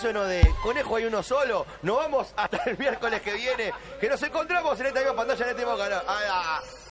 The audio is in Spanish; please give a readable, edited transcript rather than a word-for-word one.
unísono de conejo hay uno solo. Nos vamos hasta el miércoles que viene, que nos encontramos en esta misma pantalla, en este mismo canal.